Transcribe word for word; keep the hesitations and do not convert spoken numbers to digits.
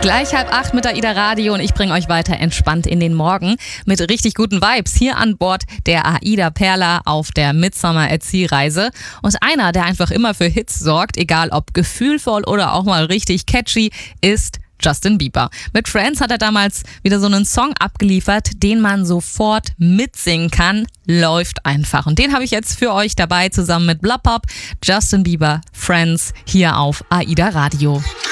Gleich halb acht mit AIDA Radio und ich bringe euch weiter entspannt in den Morgen mit richtig guten Vibes hier an Bord der AIDA Perla auf der Midsummer-Erziehreise. Und einer, der einfach immer für Hits sorgt, egal ob gefühlvoll oder auch mal richtig catchy, ist Justin Bieber. Mit Friends hat er damals wieder so einen Song abgeliefert, den man sofort mitsingen kann. Läuft einfach. Und den habe ich jetzt für euch dabei, zusammen mit Blubpop, Justin Bieber, Friends, hier auf AIDA Radio.